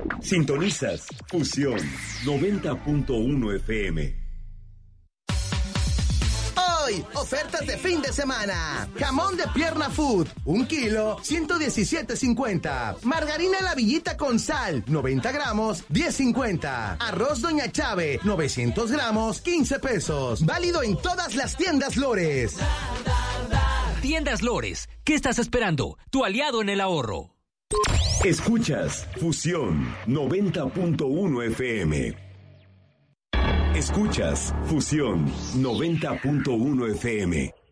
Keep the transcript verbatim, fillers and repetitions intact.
Sintonizas Fusión noventa punto uno F M. Hoy, ofertas de fin de semana. Jamón de pierna food, un kilo, ciento diecisiete cincuenta. Margarina La Villita con sal, noventa gramos, diez cincuenta. Arroz Doña Chave, novecientos gramos, quince pesos. Válido en todas las tiendas Lores. Tiendas Lores, ¿qué estás esperando? Tu aliado en el ahorro. Escuchas Fusión noventa punto uno F M. Escuchas Fusión noventa punto uno F M.